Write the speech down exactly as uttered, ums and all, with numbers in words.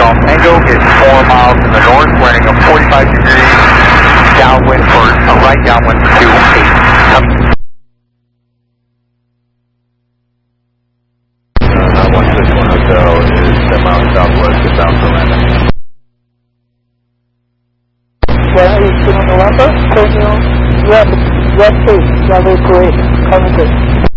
Golf Tango is four miles to the north, wearing a forty-five degree downwind for a right downwind to eight. Coming. nine one six one Hotel is ten miles southwest of South Carolina. Well, eighteen November, Romeo, Red, Red eight, level two eight, coming.